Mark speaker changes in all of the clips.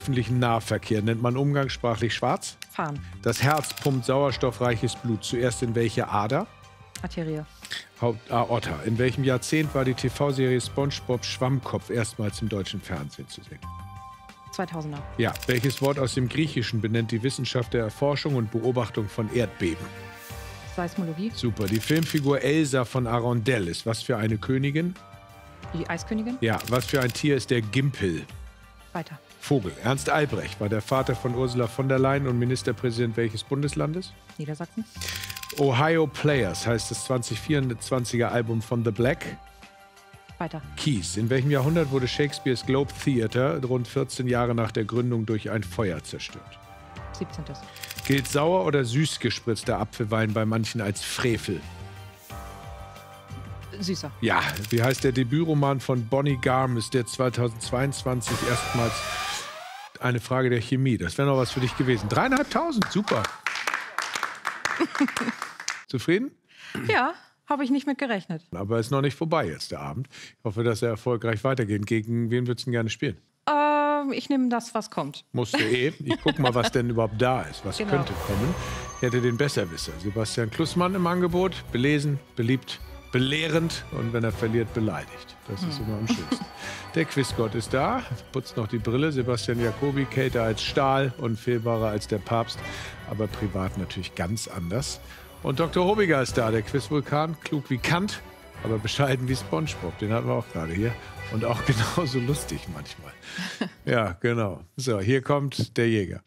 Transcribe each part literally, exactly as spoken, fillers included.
Speaker 1: öffentlichen Nahverkehr nennt man umgangssprachlich schwarz?
Speaker 2: Fahren.
Speaker 1: Das Herz pumpt sauerstoffreiches Blut zuerst in welche Ader?
Speaker 2: Arterie.
Speaker 1: Hauptaorta. In welchem Jahrzehnt war die T V-Serie SpongeBob Schwammkopf erstmals im deutschen Fernsehen zu sehen?
Speaker 2: zweitausender.
Speaker 1: Ja. Welches Wort aus dem Griechischen benennt die Wissenschaft der Erforschung und Beobachtung von Erdbeben?
Speaker 2: Seismologie.
Speaker 1: Super. Die Filmfigur Elsa von Arundel ist was für eine Königin?
Speaker 2: Die Eiskönigin.
Speaker 1: Ja. Was für ein Tier ist der Gimpel?
Speaker 2: Weiter.
Speaker 1: Vogel. Ernst Albrecht war der Vater von Ursula von der Leyen und Ministerpräsident welches Bundeslandes?
Speaker 2: Niedersachsen.
Speaker 1: Ohio Players heißt das zwanzig vierundzwanziger Album von The Black.
Speaker 2: Weiter.
Speaker 1: Keys. In welchem Jahrhundert wurde Shakespeares Globe Theatre rund vierzehn Jahre nach der Gründung durch ein Feuer zerstört?
Speaker 2: siebzehnten.
Speaker 1: Gilt sauer oder süß gespritzter Apfelwein bei manchen als Frevel?
Speaker 2: Süßer.
Speaker 1: Ja. Wie heißt der Debütroman von Bonnie Garmus, der zweitausendzweiundzwanzig erstmals eine Frage der Chemie? Das wäre noch was für dich gewesen. Dreieinhalbtausend, super. Zufrieden?
Speaker 2: Ja, habe ich nicht mit gerechnet.
Speaker 1: Aber ist noch nicht vorbei jetzt, der Abend. Ich hoffe, dass er erfolgreich weitergeht. Gegen wen würdest du denn gerne spielen?
Speaker 2: Ähm, ich nehme das, was kommt.
Speaker 1: Musst du eh. Ich guck mal, was denn überhaupt da ist. Was
Speaker 2: Genau.
Speaker 1: könnte kommen. Ich hätte den Besserwisser. Sebastian Klussmann im Angebot. Belesen, beliebt, belehrend und wenn er verliert, beleidigt. Das ist immer am schönsten. Der Quizgott ist da, putzt noch die Brille. Sebastian Jacobi, kälter als Stahl, unfehlbarer als der Papst, aber privat natürlich ganz anders. Und Doktor Hobiger ist da, der Quizvulkan, klug wie Kant, aber bescheiden wie SpongeBob. Den hatten wir auch gerade hier. Und auch genauso lustig manchmal. Ja, genau. So, hier kommt der Jäger.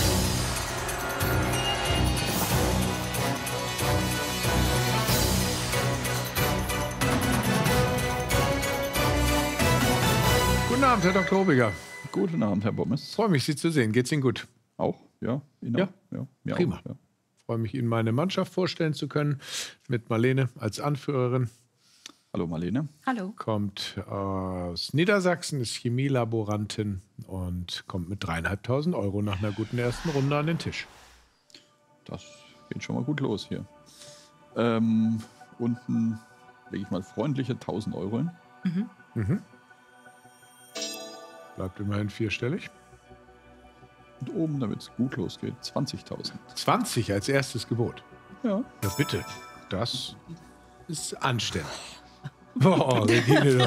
Speaker 1: Guten Abend, Herr Doktor Hobiger.
Speaker 3: Guten Abend, Herr Bommes.
Speaker 1: Freue mich, Sie zu sehen. Geht's Ihnen gut?
Speaker 3: Auch? Ja? Ihnen
Speaker 1: Ja.
Speaker 3: auch? Ja, mir
Speaker 1: Prima.
Speaker 3: auch, ja.
Speaker 1: Freue mich, Ihnen meine Mannschaft vorstellen zu können. Mit Marlene als Anführerin.
Speaker 3: Hallo Marlene.
Speaker 2: Hallo.
Speaker 1: Kommt aus Niedersachsen, ist Chemielaborantin und kommt mit dreieinhalbtausend Euro nach einer guten ersten Runde an den Tisch.
Speaker 3: Das geht schon mal gut los hier. Ähm, unten lege ich mal freundliche tausend Euro hin.
Speaker 2: Mhm.
Speaker 1: Mhm. Bleibt immerhin vierstellig.
Speaker 3: Und oben, damit es gut losgeht, zwanzigtausend.
Speaker 1: zwanzig als erstes Gebot.
Speaker 3: Ja.
Speaker 1: Ja, bitte. Das ist anständig. Boah, Regine.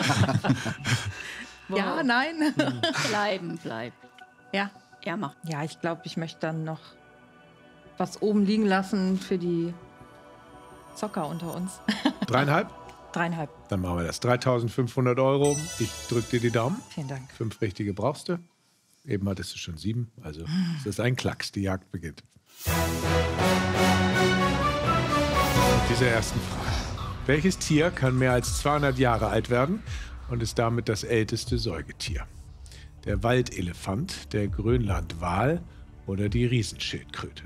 Speaker 2: Ja, nein.
Speaker 4: Bleiben, bleiben.
Speaker 2: Ja.
Speaker 4: Ja, mach.
Speaker 2: Ja, ich glaube, ich möchte dann noch was oben liegen lassen für die Zocker unter uns.
Speaker 1: Dreieinhalb?
Speaker 2: Dreieinhalb.
Speaker 1: Dann machen wir das. dreitausendfünfhundert Euro. Ich drücke dir die Daumen.
Speaker 2: Vielen Dank.
Speaker 1: Fünf richtige brauchst du. Eben hattest du schon sieben. Also es ist ein Klacks. Die Jagd beginnt. Mit dieser ersten Frage. Welches Tier kann mehr als zweihundert Jahre alt werden und ist damit das älteste Säugetier? Der Waldelefant, der Grönlandwal oder die Riesenschildkröte?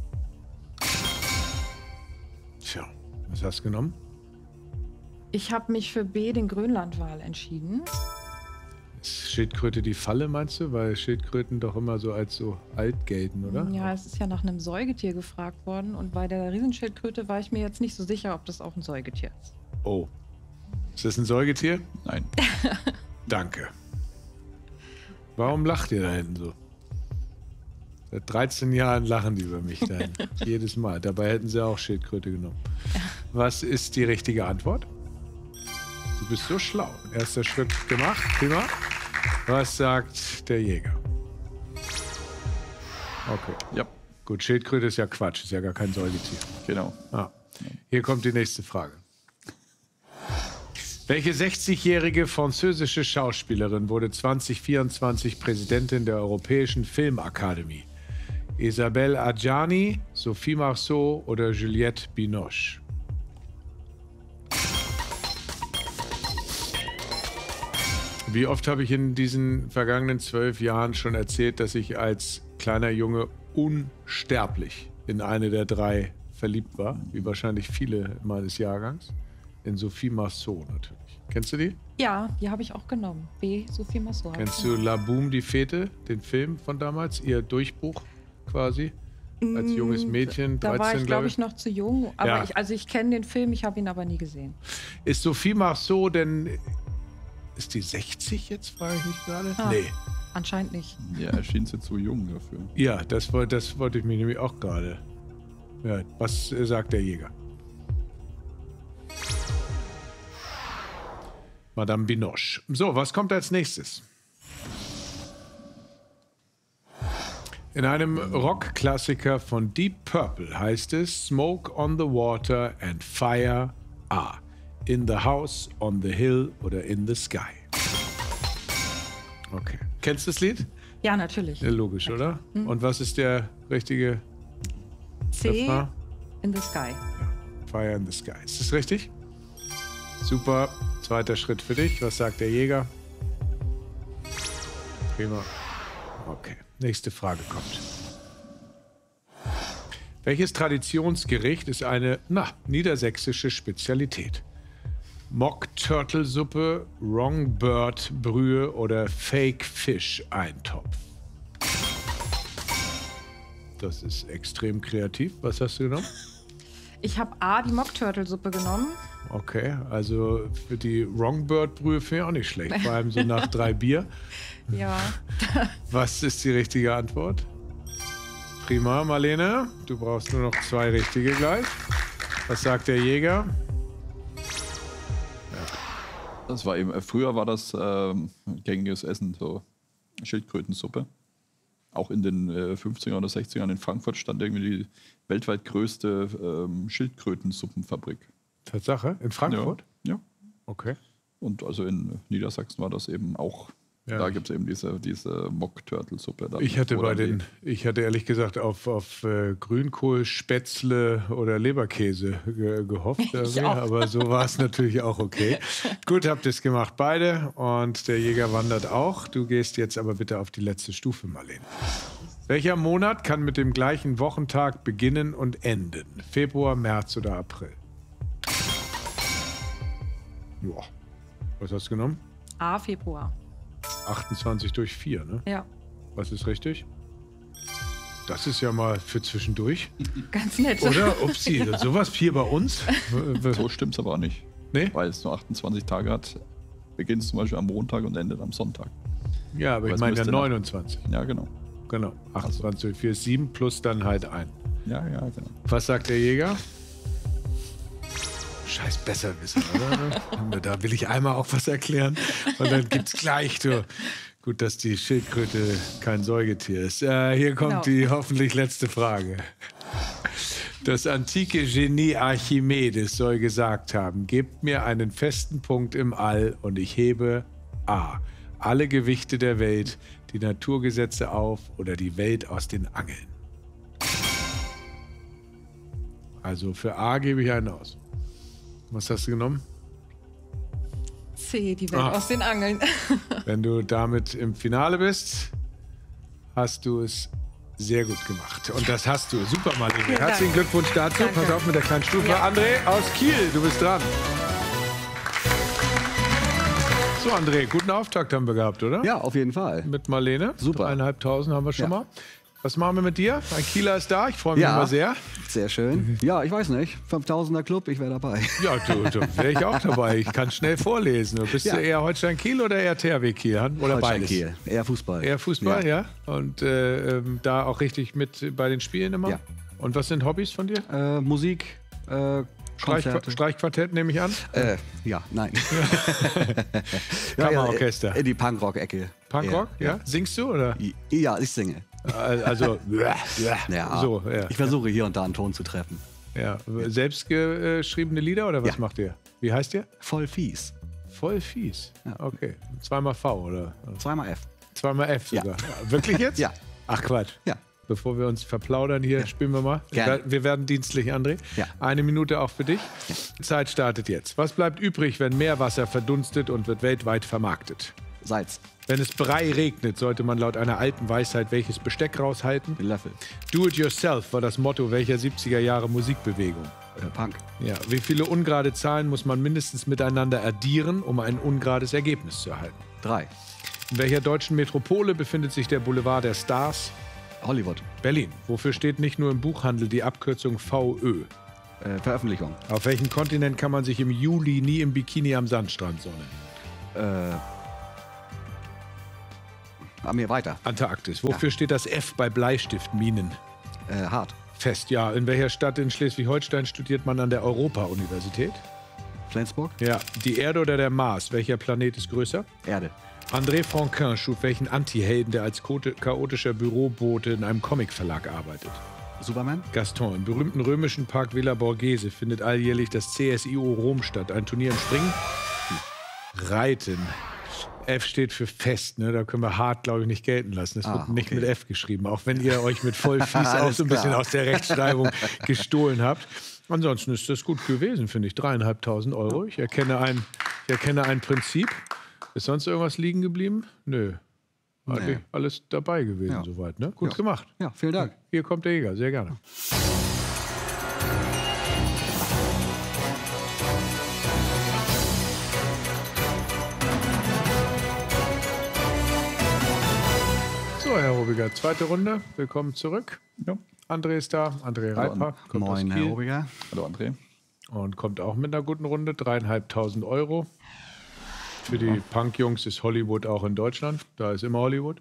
Speaker 1: Tja, was hast du genommen?
Speaker 2: Ich habe mich für B, den Grönlandwal, entschieden.
Speaker 1: Ist Schildkröte die Falle, meinst du? Weil Schildkröten doch immer so als so alt gelten, oder?
Speaker 2: Ja, es ist ja nach einem Säugetier gefragt worden. Und bei der Riesenschildkröte war ich mir jetzt nicht so sicher, ob das auch ein Säugetier ist.
Speaker 1: Oh. Ist das ein Säugetier?
Speaker 3: Nein.
Speaker 1: Danke. Warum lacht ihr da hinten so? Seit dreizehn Jahren lachen die über mich da hinten. Jedes Mal. Dabei hätten sie auch Schildkröte genommen. Was ist die richtige Antwort? Du bist so schlau. Erster Schritt gemacht. Prima. Was sagt der Jäger? Okay.
Speaker 3: Ja,
Speaker 1: Gut, Schildkröte ist ja Quatsch. Ist ja gar kein Säugetier.
Speaker 3: genau.
Speaker 1: Ah. Hier kommt die nächste Frage. Welche sechzigjährige französische Schauspielerin wurde zwanzig vierundzwanzig Präsidentin der Europäischen Filmakademie? Isabelle Adjani, Sophie Marceau oder Juliette Binoche? Wie oft habe ich in diesen vergangenen zwölf Jahren schon erzählt, dass ich als kleiner Junge unsterblich in eine der drei verliebt war, wie wahrscheinlich viele meines Jahrgangs, in Sophie Marceau natürlich. Kennst du die?
Speaker 2: Ja, die habe ich auch genommen. B, Sophie Marceau.
Speaker 1: Kennst du La Boum, die Fete, den Film von damals, ihr Durchbruch quasi? Als junges Mädchen,
Speaker 2: Da war
Speaker 1: dreizehn,
Speaker 2: ich,
Speaker 1: glaube
Speaker 2: glaube
Speaker 1: ich.
Speaker 2: ich, noch zu jung. Aber
Speaker 1: Ja.
Speaker 2: ich, also ich kenne den Film, ich habe ihn aber nie gesehen.
Speaker 1: Ist Sophie Marceau denn, ist die sechzig jetzt, frage ich mich gerade?
Speaker 2: Ah.
Speaker 1: Nee,
Speaker 2: Anscheinend nicht.
Speaker 3: Ja, er schien jetzt so jung dafür.
Speaker 1: Ja, das, woll- das wollte ich mir nämlich auch gerade. Ja, was äh, sagt der Jäger? Madame Binoche. So, was kommt als nächstes? In einem Rockklassiker von Deep Purple heißt es Smoke on the water and fire are in the house, on the hill oder in the sky. Okay. Kennst du das Lied?
Speaker 2: Ja, natürlich.
Speaker 1: Ja, logisch, oder? Und was ist der richtige
Speaker 2: C
Speaker 1: Refrain?
Speaker 2: in the sky.
Speaker 1: Fire in the Sky. Ist das richtig? Super. Zweiter Schritt für dich. Was sagt der Jäger? Prima. Okay. Nächste Frage kommt. Welches Traditionsgericht ist eine, na, niedersächsische Spezialität? Mock-Turtle-Suppe, Wrong-Bird-Brühe oder Fake-Fish-Eintopf? Das ist extrem kreativ. Was hast du genommen?
Speaker 2: Ich habe A, die Mock-Turtle-Suppe genommen.
Speaker 1: Okay, also für die Wrong-Bird-Brühe finde ich auch nicht schlecht. Vor allem so nach drei Bier.
Speaker 2: Ja.
Speaker 1: Was ist die richtige Antwort? Prima, Marlene. Du brauchst nur noch zwei richtige gleich. Was sagt der Jäger?
Speaker 3: Das war eben, äh, früher war das ähm, gängiges Essen, so Schildkrötensuppe. Auch in den äh, fünfzigern oder sechzigern in Frankfurt stand irgendwie die weltweit größte ähm, Schildkrötensuppenfabrik.
Speaker 1: Tatsache? In Frankfurt?
Speaker 3: Ja, ja.
Speaker 1: Okay.
Speaker 3: Und also in Niedersachsen war das eben auch.
Speaker 1: Ja.
Speaker 3: Da gibt es eben diese, diese Mock-Turtle-Suppe. dann,
Speaker 1: Ich hatte
Speaker 3: wo
Speaker 1: bei
Speaker 3: dann
Speaker 1: den, ich hatte ehrlich gesagt auf, auf äh, Grünkohl, Spätzle oder Leberkäse ge gehofft, irgendwie,
Speaker 2: auch.
Speaker 1: aber so war es natürlich auch okay. Gut, habt ihr es gemacht beide und der Jäger wandert auch. Du gehst jetzt aber bitte auf die letzte Stufe, Marlene. Welcher Monat kann mit dem gleichen Wochentag beginnen und enden? Februar, März oder April? Joa. Was hast du genommen?
Speaker 2: A, Februar.
Speaker 1: achtundzwanzig durch vier, ne?
Speaker 2: Ja,
Speaker 1: Was ist richtig? Das ist ja mal für zwischendurch.
Speaker 2: ganz nett.
Speaker 1: Oder? Upsi, sowas hier bei uns?
Speaker 3: So stimmt es aber auch nicht.
Speaker 1: Nee?
Speaker 3: Weil es nur achtundzwanzig Tage hat, beginnt es zum Beispiel am Montag und endet am Sonntag.
Speaker 1: Ja, aber
Speaker 3: Aber
Speaker 1: ich
Speaker 3: es
Speaker 1: meine ja
Speaker 3: müsste nach-
Speaker 1: neunundzwanzig.
Speaker 3: Ja, genau.
Speaker 1: Genau. achtundzwanzig durch vier ist sieben plus dann halt ein.
Speaker 3: Ja, ja, genau.
Speaker 1: Was sagt der Jäger? Scheiß Besserwisser, oder? Da will ich einmal auch was erklären und dann gibt's gleich, du. Gut, dass die Schildkröte kein Säugetier ist. Äh, hier kommt
Speaker 2: Genau.
Speaker 1: die hoffentlich letzte Frage. Das antike Genie Archimedes soll gesagt haben, gebt mir einen festen Punkt im All und ich hebe A. alle Gewichte der Welt, die Naturgesetze auf oder die Welt aus den Angeln. Also für A gebe ich einen aus. Was hast du genommen?
Speaker 2: C, die Welt
Speaker 1: Ah.
Speaker 2: aus den Angeln.
Speaker 1: Wenn du damit im Finale bist, hast du es sehr gut gemacht. Und das hast du. Super, Marlene.
Speaker 2: Vielen
Speaker 1: Herzlichen
Speaker 2: Dank.
Speaker 1: Glückwunsch dazu.
Speaker 2: Danke.
Speaker 1: Pass auf mit der kleinen Stufe.
Speaker 2: Ja.
Speaker 1: André aus Kiel, du bist dran. So, André, guten Auftakt haben wir gehabt, oder?
Speaker 4: Ja, auf jeden Fall.
Speaker 1: Mit Marlene.
Speaker 4: Super.
Speaker 1: Dreieinhalbtausend haben wir schon
Speaker 4: Ja.
Speaker 1: mal. Was machen wir mit dir? Ein Kieler ist da. Ich freue mich
Speaker 4: Ja.
Speaker 1: immer sehr.
Speaker 4: Sehr schön. Ja, ich weiß nicht. fünftausender Club, ich wäre dabei.
Speaker 1: Ja, du, du wäre ich auch dabei. Ich kann schnell vorlesen. Bist
Speaker 4: Ja.
Speaker 1: du eher Holstein Kiel oder eher T H W Kiel? Oder
Speaker 4: Holstein
Speaker 1: beides?
Speaker 4: Kiel. Eher Fußball.
Speaker 1: Eher Fußball, ja. Und äh, ähm, da auch richtig mit bei den Spielen immer?
Speaker 4: Ja.
Speaker 1: Und was sind Hobbys von dir?
Speaker 4: Äh, Musik, äh,
Speaker 1: Streich,
Speaker 4: Konzerte.
Speaker 1: Streichquartett nehme ich an.
Speaker 4: Äh, ja, nein.
Speaker 1: Kammerorchester.
Speaker 4: In die Punkrock-Ecke.
Speaker 1: Punkrock, ja. Singst du oder?
Speaker 4: Ja. Ja, ich singe.
Speaker 1: Also,
Speaker 4: Ja,
Speaker 1: so, ja.
Speaker 4: Ich versuche hier und da einen Ton zu treffen.
Speaker 1: ja. Selbstgeschriebene Lieder oder was
Speaker 4: Ja.
Speaker 1: macht ihr? Wie heißt ihr?
Speaker 4: Voll fies.
Speaker 1: Voll fies.
Speaker 4: Ja.
Speaker 1: Okay. Zweimal V oder?
Speaker 4: Zweimal F.
Speaker 1: Zweimal F
Speaker 4: Ja.
Speaker 1: sogar. Ja. Wirklich jetzt?
Speaker 4: Ja.
Speaker 1: Ach Quatsch.
Speaker 4: Ja.
Speaker 1: Bevor wir uns verplaudern hier, spielen wir mal.
Speaker 4: Gerne.
Speaker 1: Wir werden dienstlich, André.
Speaker 4: Ja.
Speaker 1: Eine Minute auch für dich. Zeit startet jetzt. Was bleibt übrig, wenn Meerwasser verdunstet und wird weltweit vermarktet?
Speaker 4: Salz.
Speaker 1: Wenn es Brei regnet, sollte man laut einer alten Weisheit welches Besteck raushalten?
Speaker 4: Löffel.
Speaker 1: Do it yourself war das Motto welcher siebziger Jahre Musikbewegung.
Speaker 4: Äh, Punk.
Speaker 1: Ja. Wie viele ungerade Zahlen muss man mindestens miteinander addieren, um ein ungerades Ergebnis zu erhalten?
Speaker 4: Drei.
Speaker 1: In welcher deutschen Metropole befindet sich der Boulevard der Stars?
Speaker 4: Hollywood.
Speaker 1: Berlin. Wofür steht nicht nur im Buchhandel die Abkürzung V Ö?
Speaker 4: Äh, Veröffentlichung.
Speaker 1: Auf welchem Kontinent kann man sich im Juli nie im Bikini am Sandstrand sonnen?
Speaker 4: Äh, an mir weiter.
Speaker 1: Antarktis. Wofür steht das F bei Bleistiftminen?
Speaker 4: Äh, hart.
Speaker 1: Fest, ja. In welcher Stadt in Schleswig-Holstein studiert man an der Europa-Universität?
Speaker 4: Flensburg?
Speaker 1: Ja. Die Erde oder der Mars? Welcher Planet ist größer?
Speaker 4: Erde.
Speaker 1: André Franquin schuf welchen Anti-Helden, der als chaotischer Bürobote in einem Comicverlag arbeitet?
Speaker 4: Superman?
Speaker 1: Gaston. Im berühmten römischen Park Villa Borghese findet alljährlich das C S I O Rom statt. Ein Turnier im Springen? Reiten. F steht für fest, ne? Da können wir hart, glaube ich, nicht gelten lassen. Es
Speaker 4: Ah,
Speaker 1: wird nicht
Speaker 4: okay.
Speaker 1: mit F geschrieben, auch wenn ihr euch mit voll fies auch
Speaker 4: Alles
Speaker 1: so ein bisschen
Speaker 4: klar.
Speaker 1: aus der Rechtschreibung gestohlen habt. Ansonsten ist das gut gewesen, finde ich. Dreieinhalbtausend Euro. Ich erkenne ein, ich erkenne ein Prinzip. Ist sonst irgendwas liegen geblieben? Nö. Eigentlich
Speaker 4: Nee.
Speaker 1: alles dabei gewesen
Speaker 4: Ja.
Speaker 1: soweit, ne? Gut
Speaker 4: Ja.
Speaker 1: gemacht.
Speaker 4: Ja, vielen Dank.
Speaker 1: Hier kommt der Jäger, sehr gerne. So, Herr Hobiger, zweite Runde. Willkommen zurück.
Speaker 3: Ja.
Speaker 1: André ist da. André
Speaker 3: Hallo,
Speaker 1: Reiper kommt
Speaker 4: Moin,
Speaker 1: aus
Speaker 4: Herr
Speaker 1: Kiel
Speaker 4: Obiger.
Speaker 3: Hallo André.
Speaker 1: und kommt auch mit einer guten Runde. Dreieinhalbtausend Euro. Für die Punk-Jungs ist Hollywood auch in Deutschland. Da ist immer Hollywood.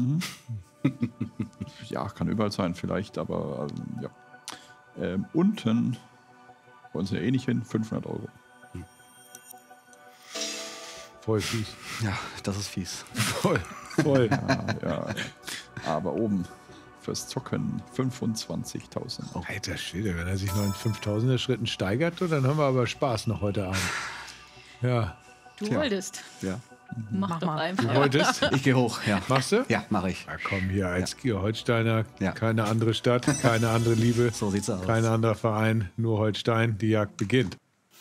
Speaker 3: Ja, kann überall sein vielleicht, aber ähm, ja. Ähm, unten, bei uns ja eh nicht hin, fünfhundert Euro.
Speaker 1: Voll fies.
Speaker 4: Ja, das ist fies.
Speaker 1: Voll. Voll.
Speaker 3: Ja, ja. Aber oben fürs Zocken fünfundzwanzigtausend.
Speaker 1: Alter Schwede, wenn er sich noch in fünftausender Schritten steigert, dann haben wir aber Spaß noch heute Abend. Ja.
Speaker 5: Du
Speaker 4: Tja.
Speaker 5: wolltest.
Speaker 4: Ja.
Speaker 5: Mach,
Speaker 2: Mach
Speaker 5: doch
Speaker 2: mal.
Speaker 5: einfach.
Speaker 1: Du wolltest?
Speaker 4: Ich gehe hoch, ja.
Speaker 1: Machst du?
Speaker 4: Ja, mache ich.
Speaker 1: Ja, komm hier, als Holsteiner,
Speaker 4: Ja.
Speaker 1: keine andere Stadt, keine andere Liebe,
Speaker 4: So sieht's aus.
Speaker 1: kein anderer Verein, nur Holstein, die Jagd beginnt.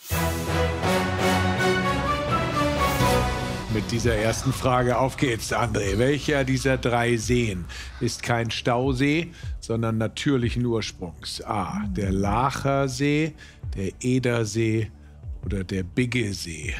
Speaker 1: Mit dieser ersten Frage auf geht's, André. Welcher dieser drei Seen ist kein Stausee, sondern natürlichen Ursprungs? A. Der Laacher See, der Edersee oder der Biggesee?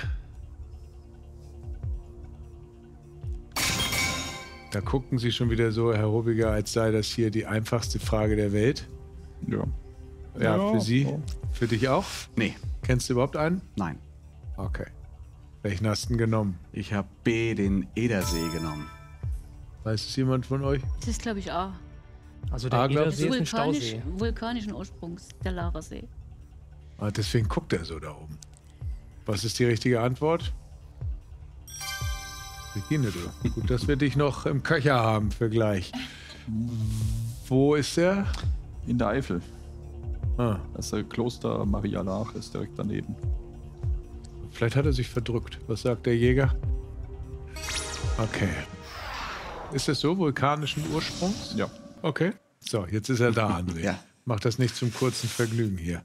Speaker 1: Da gucken Sie schon wieder so, Herr Hobiger, als sei das hier die einfachste Frage der Welt.
Speaker 3: Ja.
Speaker 1: Ja,
Speaker 3: Ja,
Speaker 1: für Sie.
Speaker 3: ja.
Speaker 1: Für dich auch?
Speaker 4: Nee,
Speaker 1: Kennst du überhaupt einen?
Speaker 4: nein.
Speaker 1: Okay. Welchen hast du denn genommen?
Speaker 4: Ich habe B, den Edersee genommen.
Speaker 1: Weiß es jemand von euch?
Speaker 5: Das ist, glaube ich, A.
Speaker 6: Also
Speaker 1: Ah,
Speaker 6: der
Speaker 1: glaub-
Speaker 6: Edersee ist ein
Speaker 5: Vulkanisch,
Speaker 6: Stausee.
Speaker 5: vulkanischen Ursprungs, der Larersee.
Speaker 1: Ah, deswegen guckt er so da oben. Was ist die richtige Antwort? Regine, du. Gut, dass wir dich noch im Köcher haben für gleich. Wo ist er?
Speaker 3: In der Eifel.
Speaker 1: Ah,
Speaker 3: Das ist der Kloster Maria Laach, ist direkt daneben.
Speaker 1: vielleicht hat er sich verdrückt. Was sagt der Jäger? Okay. Ist es so, vulkanischen Ursprungs?
Speaker 3: Ja.
Speaker 1: Okay. So, jetzt ist er da, André.
Speaker 4: Ja.
Speaker 1: Mach das nicht zum kurzen Vergnügen hier.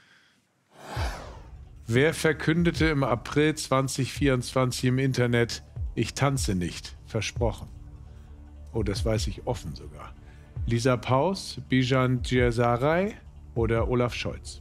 Speaker 1: Wer verkündete im April zwanzig vierundzwanzig im Internet, ich tanze nicht, versprochen? Oh, das weiß ich offen sogar. Lisa Paus, Bijan Djirsaray oder Olaf Scholz?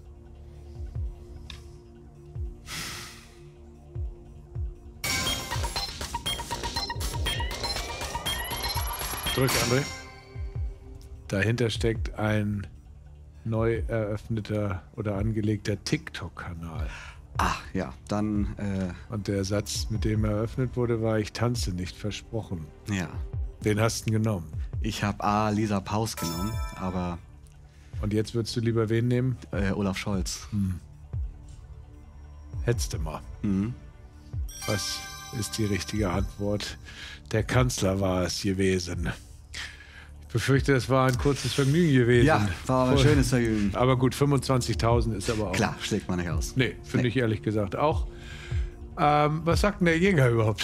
Speaker 1: Drück, André. Dahinter steckt ein neu eröffneter oder angelegter TikTok-Kanal.
Speaker 4: Ah, ja, dann, äh,
Speaker 1: Und der Satz, mit dem er eröffnet wurde, war, ich tanze nicht, versprochen.
Speaker 4: ja.
Speaker 1: Den hast du genommen.
Speaker 4: Ich habe A, Lisa Paus genommen, aber
Speaker 1: Und jetzt würdest du lieber wen nehmen?
Speaker 4: äh, Olaf Scholz.
Speaker 1: Hättest du mal.
Speaker 4: Mhm.
Speaker 1: Was ist die richtige Antwort? Der Kanzler war es gewesen. Ich befürchte, es war ein kurzes Vergnügen gewesen.
Speaker 4: Ja, war aber ein
Speaker 1: Voll.
Speaker 4: schönes Vergnügen.
Speaker 1: Aber gut, fünfundzwanzigtausend ist aber auch.
Speaker 4: Klar, schlägt man nicht aus.
Speaker 1: Nee, finde
Speaker 4: Nee.
Speaker 1: ich ehrlich gesagt auch. Ähm, was sagt denn der Jäger überhaupt?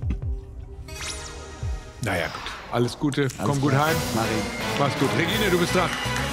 Speaker 1: Naja, gut. Alles Gute.
Speaker 4: Alles
Speaker 1: Komm gut
Speaker 4: klar.
Speaker 1: heim.
Speaker 4: Mari.
Speaker 1: Mach's gut. Regine, du bist dran.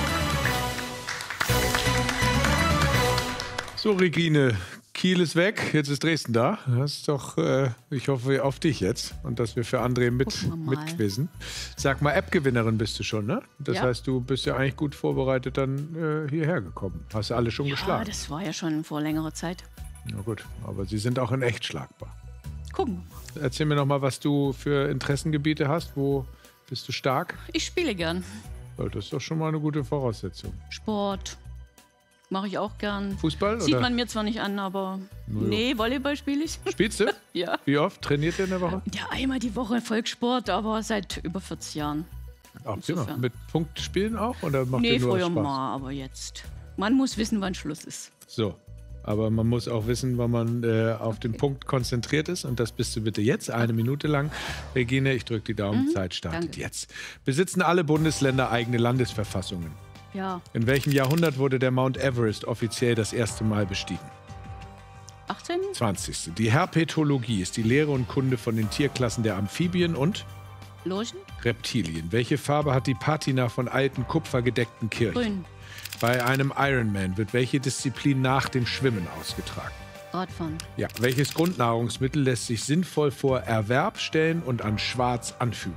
Speaker 1: So, Regine. Kiel ist weg. Jetzt ist Dresden da. Das ist doch, äh, ich hoffe auf dich jetzt. Und dass wir für André mit,
Speaker 5: Gucken wir mal.
Speaker 1: mitquizzen. Sag mal, App-Gewinnerin bist du schon, ne? Das
Speaker 5: Ja.
Speaker 1: heißt, du bist ja eigentlich gut vorbereitet dann äh, hierher gekommen. Hast du alle schon
Speaker 5: Ja,
Speaker 1: geschlagen?
Speaker 5: das war ja schon vor längerer Zeit.
Speaker 1: Na gut, aber sie sind auch in echt schlagbar.
Speaker 5: Gucken.
Speaker 1: Erzähl mir noch mal, was du für Interessengebiete hast. Wo bist du stark?
Speaker 5: Ich spiele gern.
Speaker 1: Ja, das ist doch schon mal eine gute Voraussetzung.
Speaker 5: Sport, Mache ich auch gern.
Speaker 1: Fußball?
Speaker 5: Sieht
Speaker 1: oder?
Speaker 5: man mir zwar nicht an, aber
Speaker 1: Naja.
Speaker 5: nee, Volleyball spiele ich.
Speaker 1: Spielst du?
Speaker 5: Ja.
Speaker 1: Wie oft trainiert ihr in der Woche?
Speaker 5: Ja, einmal die Woche Volkssport, aber seit über vierzig Jahren.
Speaker 1: Ach,
Speaker 5: Insofern.
Speaker 1: prima. Mit Punktspielen auch? Oder macht
Speaker 5: Nee,
Speaker 1: ihr nur
Speaker 5: früher
Speaker 1: Spaß?
Speaker 5: mal, aber jetzt. Man muss wissen, wann Schluss ist.
Speaker 1: So. Aber man muss auch wissen, wann man äh, auf den Punkt konzentriert ist. Und das bist du bitte jetzt, eine Minute lang. Regine, ich drücke die Daumen.
Speaker 5: Mhm,
Speaker 1: Zeit startet
Speaker 5: danke.
Speaker 1: jetzt. Besitzen alle Bundesländer eigene Landesverfassungen?
Speaker 5: Ja,
Speaker 1: In welchem Jahrhundert wurde der Mount Everest offiziell das erste Mal bestiegen?
Speaker 5: achtzehn?
Speaker 1: zwanzigste Die Herpetologie ist die Lehre und Kunde von den Tierklassen der Amphibien und
Speaker 5: Lurchen?
Speaker 1: Reptilien. Welche Farbe hat die Patina von alten kupfergedeckten Kirchen?
Speaker 5: Grün.
Speaker 1: Bei einem Ironman wird welche Disziplin nach dem Schwimmen ausgetragen?
Speaker 5: Radfahren.
Speaker 1: Ja. Welches Grundnahrungsmittel lässt sich sinnvoll vor Erwerb stellen und an Schwarz anfügen?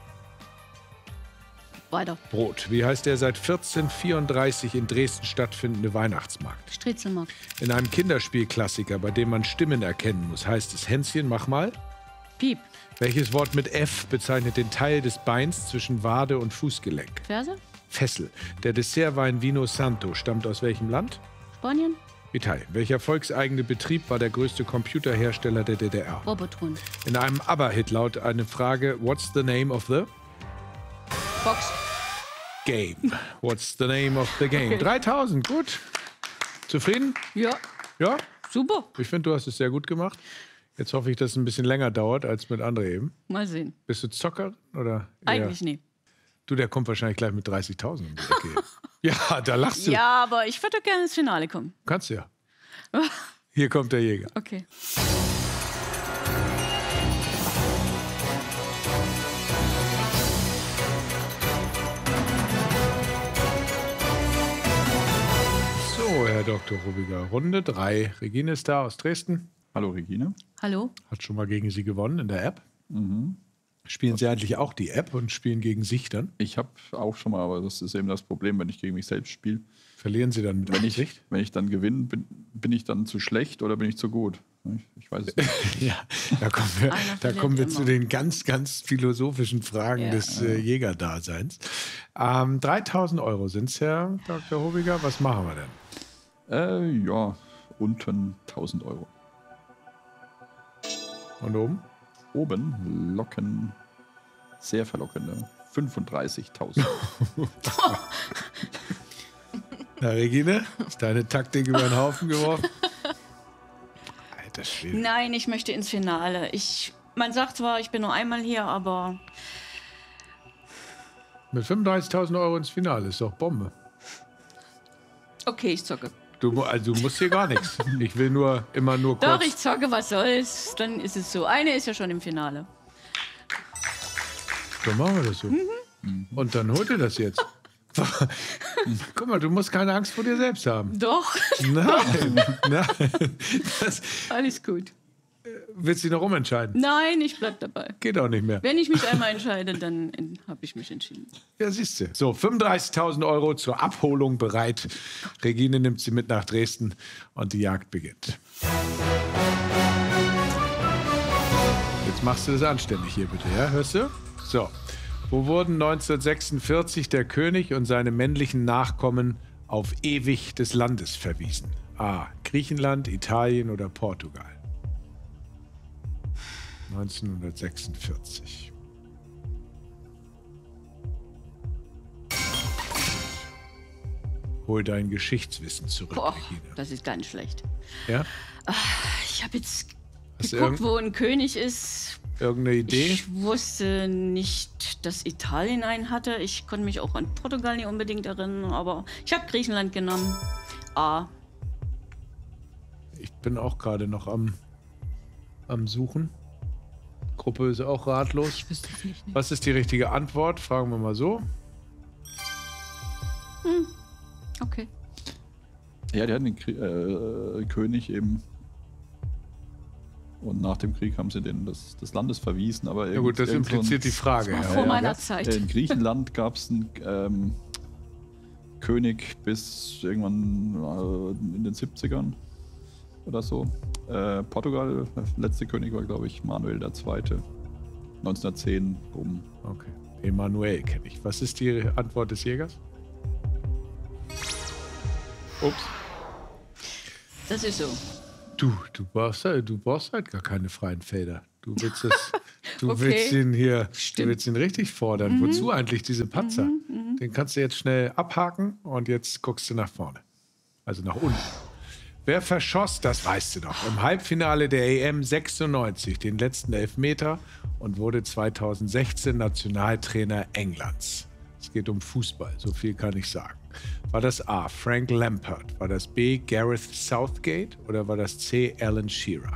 Speaker 5: Weiter.
Speaker 1: Brot. Wie heißt der seit vierzehnhundertvierunddreißig in Dresden stattfindende Weihnachtsmarkt?
Speaker 5: Striezelmarkt.
Speaker 1: In einem Kinderspielklassiker, bei dem man Stimmen erkennen muss, heißt es Hänschen, mach mal.
Speaker 5: Piep.
Speaker 1: Welches Wort mit F bezeichnet den Teil des Beins zwischen Wade und Fußgelenk?
Speaker 5: Ferse?
Speaker 1: Fessel. Der Dessertwein Vino Santo stammt aus welchem Land?
Speaker 5: Spanien?
Speaker 1: Italien. Welcher volkseigene Betrieb war der größte Computerhersteller der D D R?
Speaker 5: Robotron.
Speaker 1: In einem ABBA-Hit lautet eine Frage, what's the name of the
Speaker 5: Box.
Speaker 1: game? What's the name of the game?
Speaker 5: Okay.
Speaker 1: dreitausend, gut. Zufrieden?
Speaker 5: Ja,
Speaker 1: Ja?
Speaker 5: super.
Speaker 1: Ich finde, du hast es sehr gut gemacht. Jetzt hoffe ich, dass es ein bisschen länger dauert als mit André eben.
Speaker 5: Mal sehen.
Speaker 1: Bist du Zocker? Oder eher-
Speaker 5: Eigentlich nie.
Speaker 1: Du, der kommt wahrscheinlich gleich mit dreißigtausend um die Ecke. Ja, da lachst du.
Speaker 5: Ja, aber ich würde gerne ins Finale kommen.
Speaker 1: Kannst du ja. Hier kommt der Jäger.
Speaker 5: Okay.
Speaker 1: So, Herr Doktor Rubiger, Runde drei. Regine ist da aus Dresden.
Speaker 3: Hallo Regine.
Speaker 5: Hallo?
Speaker 1: Hat schon mal gegen Sie gewonnen in der App. Spielen Sie eigentlich auch die App und spielen gegen sich dann?
Speaker 3: Ich habe auch schon mal, aber das ist eben das Problem, wenn ich gegen mich selbst spiele.
Speaker 1: Verlieren Sie dann mit
Speaker 3: Wenn ich,
Speaker 1: Absicht?
Speaker 3: wenn ich dann gewinne, bin, bin ich dann zu schlecht oder bin ich zu gut? Ich, ich weiß es nicht.
Speaker 1: Ja, da kommen wir,
Speaker 5: Einer
Speaker 1: da
Speaker 5: verliert
Speaker 1: kommen wir zu
Speaker 5: immer.
Speaker 1: den ganz, ganz philosophischen Fragen
Speaker 5: Ja.
Speaker 1: des äh, Jägerdaseins. Ähm, dreitausend Euro sind es, Herr Doktor Rubiger. Was machen wir denn?
Speaker 3: Äh, ja, unten tausend Euro.
Speaker 1: Und oben?
Speaker 3: Oben locken sehr verlockende fünfunddreißigtausend.
Speaker 1: Na, Regine, ist deine Taktik über den Haufen geworfen? Alter Schwede.
Speaker 5: Nein, ich möchte ins Finale. Ich, man sagt zwar, ich bin nur einmal hier, aber
Speaker 1: Mit fünfunddreißigtausend Euro ins Finale ist doch Bombe.
Speaker 5: okay, ich zocke.
Speaker 1: Du, mu- also, du musst hier gar nichts. Ich will nur immer nur kurz.
Speaker 5: Doch, ich zocke, was soll's. Dann ist es so. Eine ist ja schon im Finale.
Speaker 1: Dann machen wir das so. Und dann holt ihr das jetzt. Guck mal, du musst keine Angst vor dir selbst haben.
Speaker 5: Doch,
Speaker 1: Nein, nein. Das
Speaker 5: alles gut.
Speaker 1: willst du noch umentscheiden.
Speaker 5: Nein, ich bleib dabei.
Speaker 1: Geht auch nicht mehr.
Speaker 5: Wenn ich mich einmal entscheide, dann habe ich mich entschieden.
Speaker 1: Ja, siehst du. So, fünfunddreißigtausend Euro zur Abholung bereit. Regine nimmt sie mit nach Dresden und die Jagd beginnt. Jetzt machst du das anständig hier bitte, ja? Hörst du? So. Wo wurden neunzehnhundertsechsundvierzig der König und seine männlichen Nachkommen auf ewig des Landes verwiesen? A. Griechenland, Italien oder Portugal? neunzehnhundertsechsundvierzig. Hol dein Geschichtswissen zurück,
Speaker 5: Boah,
Speaker 1: Regine.
Speaker 5: das ist ganz schlecht.
Speaker 1: Ja?
Speaker 5: Ich habe jetzt
Speaker 1: Hast du
Speaker 5: geguckt,
Speaker 1: irgend-
Speaker 5: wo ein König ist.
Speaker 1: Irgendeine Idee?
Speaker 5: Ich wusste nicht, dass Italien einen hatte. Ich konnte mich auch an Portugal nicht unbedingt erinnern, aber ich habe Griechenland genommen. A.
Speaker 1: Ich bin auch gerade noch am, am Suchen. Gruppe ist auch ratlos.
Speaker 5: Ich wüsste es nicht.
Speaker 1: Was ist die richtige Antwort? Fragen wir mal so.
Speaker 5: Okay.
Speaker 3: Ja, die hatten den Krie äh, König eben. Und nach dem Krieg haben sie den des, des Landes verwiesen. Aber
Speaker 1: Ja gut, das
Speaker 3: irgend- irgend so ein-
Speaker 1: impliziert die Frage.
Speaker 5: war
Speaker 1: ja.
Speaker 5: vor
Speaker 1: Ja,
Speaker 5: meiner
Speaker 1: ja.
Speaker 5: Zeit.
Speaker 3: In Griechenland gab es einen ähm, König bis irgendwann äh, in den siebzigern oder so. Äh, Portugal, der letzte König war, glaube ich, Manuel der Zweite. neunzehnhundertzehn rum.
Speaker 1: Okay. Emanuel kenne ich. Was ist die Antwort des Jägers? Ups.
Speaker 5: Das ist so.
Speaker 1: Du, du brauchst, halt- du brauchst halt gar keine freien Felder. Du willst es, du
Speaker 5: Okay.
Speaker 1: willst ihn hier, du
Speaker 5: Stimmt.
Speaker 1: willst ihn richtig fordern. Wozu eigentlich diese Patzer? Den kannst du jetzt schnell abhaken und jetzt guckst du nach vorne. Also nach unten. Wer verschoss, das weißt du doch, im Halbfinale der E M sechsundneunzig den letzten Elfmeter und wurde zweitausendsechzehn Nationaltrainer Englands? Es geht um Fußball, so viel kann ich sagen. War das A. Frank Lampard? War das B. Gareth Southgate? Oder war das C. Alan Shearer?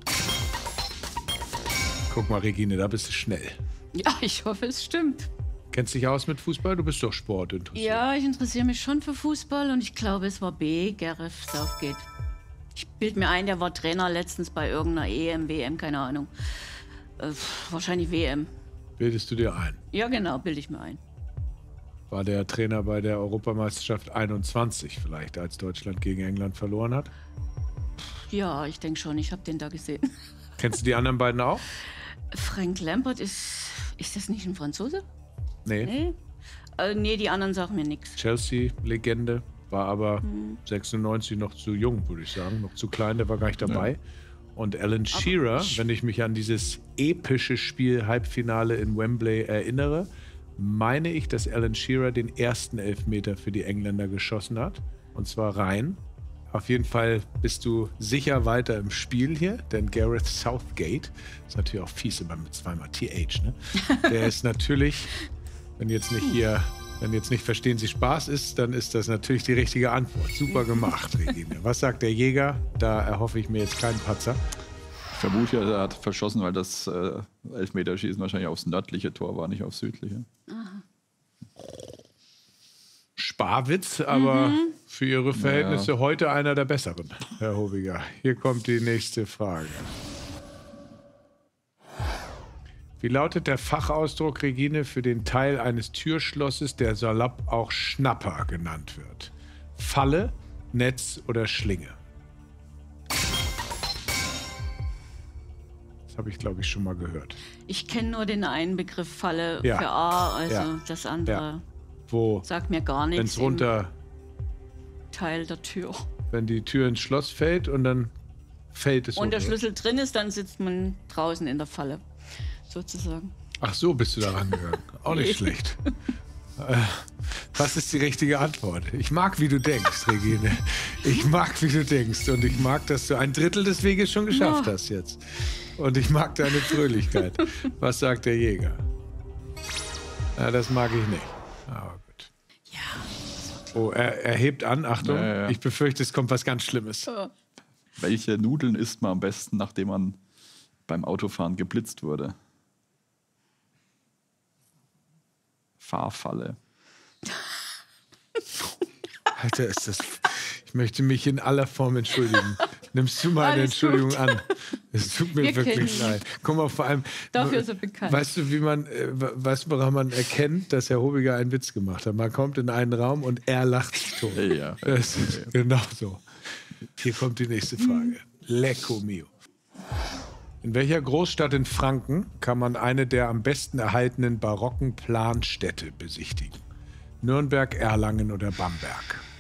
Speaker 1: Guck mal, Regine, da bist du schnell.
Speaker 5: Ja, ich hoffe, es stimmt.
Speaker 1: Kennst dich aus mit Fußball? Du bist doch Sport interessiert.
Speaker 5: Ja, ich interessiere mich schon für Fußball und ich glaube, es war B, Gareth Southgate. Ich bilde mir ein, der war Trainer letztens bei irgendeiner E M, W M, keine Ahnung. Äh, wahrscheinlich W M.
Speaker 1: Bildest du dir ein?
Speaker 5: Ja, genau, bilde ich mir ein.
Speaker 1: War der Trainer bei der Europameisterschaft einundzwanzig vielleicht, als Deutschland gegen England verloren hat?
Speaker 5: Ja, ich denke schon, ich habe den da gesehen.
Speaker 1: Kennst du die anderen beiden auch?
Speaker 5: Frank Lampard ist. Ist das nicht ein Franzose?
Speaker 1: Nee.
Speaker 5: Nee? Äh, nee, die anderen sagen mir nichts.
Speaker 1: Chelsea-Legende, war aber sechsundneunzig noch zu jung, würde ich sagen. Noch zu klein, der war gar nicht dabei. Und Alan Shearer, wenn ich mich an dieses epische Spiel Halbfinale in Wembley erinnere, meine ich, dass Alan Shearer den ersten Elfmeter für die Engländer geschossen hat. Und zwar rein. Auf jeden Fall bist du sicher weiter im Spiel hier, denn Gareth Southgate, ist natürlich auch fies immer mit zweimal T H, ne? Der ist natürlich, wenn jetzt nicht hier, wenn jetzt nicht verstehen Sie Spaß ist, dann ist das natürlich die richtige Antwort. Super gemacht, Regine. Was sagt der Jäger? Da erhoffe ich mir jetzt keinen Patzer.
Speaker 3: Ich vermute ja, er hat verschossen, weil das äh, Elfmeterschießen wahrscheinlich aufs nördliche Tor war, nicht aufs südliche.
Speaker 1: Sparwitz, aber für Ihre Verhältnisse heute einer der besseren, Herr Hobiger. Hier kommt die nächste Frage. Wie lautet der Fachausdruck, Regine, für den Teil eines Türschlosses, der salopp auch Schnapper genannt wird? Falle, Netz oder Schlinge? Das habe ich, glaube ich, schon mal gehört.
Speaker 5: Ich kenne nur den einen Begriff Falle
Speaker 1: Ja.
Speaker 5: für A, also
Speaker 1: Ja.
Speaker 5: das andere
Speaker 1: Ja. Wo,
Speaker 5: sagt mir gar
Speaker 1: wenn
Speaker 5: nichts.
Speaker 1: es runter,
Speaker 5: Im Teil der Tür.
Speaker 1: wenn die Tür ins Schloss fällt und dann fällt es
Speaker 5: Und der
Speaker 1: runter.
Speaker 5: Schlüssel drin ist, dann sitzt man draußen in der Falle, sozusagen.
Speaker 1: Ach so, bist du da rangegangen. Auch nicht schlecht. Äh, Was ist die richtige Antwort? Ich mag, wie du denkst, Regine. Ich mag, wie du denkst. Und ich mag, dass du ein Drittel des Weges schon geschafft
Speaker 5: Ja.
Speaker 1: hast jetzt. Und ich mag deine Fröhlichkeit. Was sagt der Jäger? Na, das mag ich nicht. Aber gut.
Speaker 5: Ja.
Speaker 1: Oh, er, er hebt an. Achtung.
Speaker 3: Ja, ja, ja.
Speaker 1: Ich befürchte, es kommt was ganz Schlimmes.
Speaker 3: Welche Nudeln isst man am besten, nachdem man beim Autofahren geblitzt wurde? Fahrfalle.
Speaker 1: Alter, ist das. Ich möchte mich in aller Form entschuldigen. Nimmst du meine
Speaker 5: Alles
Speaker 1: Entschuldigung
Speaker 5: gut.
Speaker 1: an? Es tut mir
Speaker 5: Wir
Speaker 1: wirklich
Speaker 5: kennen ihn.
Speaker 1: leid. Guck mal, vor allem.
Speaker 5: Dafür ist er bekannt.
Speaker 1: Weißt du, wie man, äh, weißt du, woran man erkennt, dass Herr Hobiger einen Witz gemacht hat? Man kommt in einen Raum und er lacht sich tot.
Speaker 3: Ja.
Speaker 1: Das ist genau so. Hier kommt die nächste Frage. Lecco mio. In welcher Großstadt in Franken kann man eine der am besten erhaltenen barocken Planstädte besichtigen? Nürnberg, Erlangen oder Bamberg?